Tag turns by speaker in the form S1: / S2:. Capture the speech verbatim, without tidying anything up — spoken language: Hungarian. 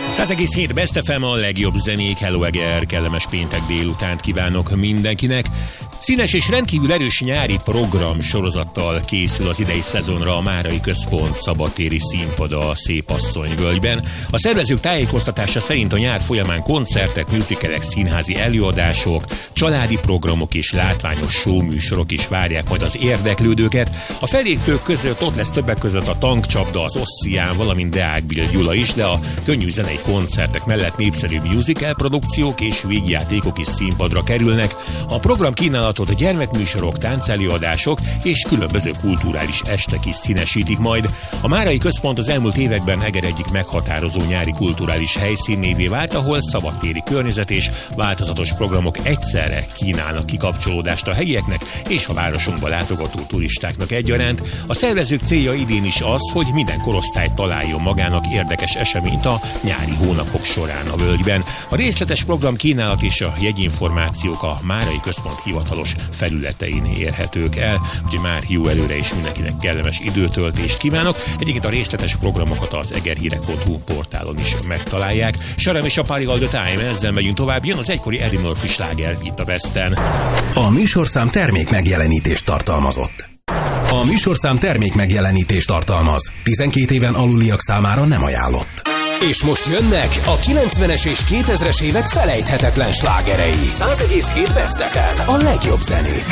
S1: száz egész hét Best ef em, a legjobb zenék. Hello Eger, kellemes péntek délutánt kívánok mindenkinek. Színes és rendkívül erős nyári program sorozattal készül az idei szezonra a Márai Központ szabadtéri színpada a Szépasszonyvölgyben. A szervezők tájékoztatása szerint a nyár folyamán koncertek, musicalek, színházi előadások, családi programok és látványos showműsorok is várják majd az érdeklődőket. A fellépők között ott lesz többek között a Tankcsapda, az Ossian, valamint Deák Bill Gyula is, de a könnyű zenei koncertek mellett népszerű musical produkciók és vígjátékok is színpadra kerülnek. A program kínálat a gyermekműsorok, táncelőadások és különböző kulturális estek is színesítik majd. A Márai Központ az elmúlt években Eger egyik meghatározó nyári kulturális helyszínévé vált, ahol szabadtéri környezet és változatos programok egyszerre kínálnak kikapcsolódást a helyieknek és a városunkba látogató turistáknak egyaránt. A szervezők célja idén is az, hogy minden korosztály találjon magának érdekes eseményt a nyári hónapok során a völgyben. A részletes program kínálat és a jegyinformációk a Márai Központ hivatalos felületein érhetők el, úgyhogy már jó előre is mindenkinek kellemes időtöltést kívánok. Egyébként a részletes programokat az egerhírek pont hu portálon is megtalálják. Sarem és a Party All The Time, ezzel megyünk tovább, jön az egykori Eddie Murphy sláger itt a Westen.
S2: A műsorszám termék megjelenítést tartalmazott. A műsorszám termék megjelenítést tartalmaz. tizenkét éven aluliak számára nem ajánlott. És most jönnek a kilencvenes és kétezres évek felejthetetlen slágerei. száz egész hét Best ef em, a legjobb zenék.